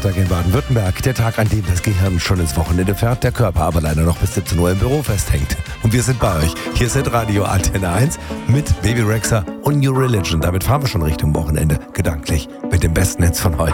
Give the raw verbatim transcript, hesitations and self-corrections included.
Freitag in Baden-Württemberg. Der Tag, an dem das Gehirn schon ins Wochenende fährt, der Körper aber leider noch bis siebzehn Uhr im Büro festhängt. Und wir sind bei euch. Hier ist Radio Antenne eins mit Baby Rexha und New Religion. Damit fahren wir schon Richtung Wochenende, gedanklich, mit dem besten Netz von heute.